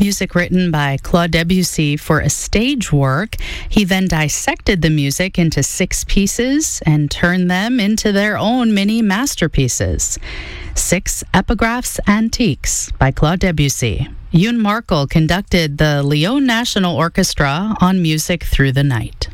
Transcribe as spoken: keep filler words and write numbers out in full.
music written by Claude Debussy for a stage work. He then dissected the music into six pieces and turned them into their own mini masterpieces. Six Epigraphs Antiques by Claude Debussy. Yoon Markel conducted the Lyon National Orchestra on Music Through the Night.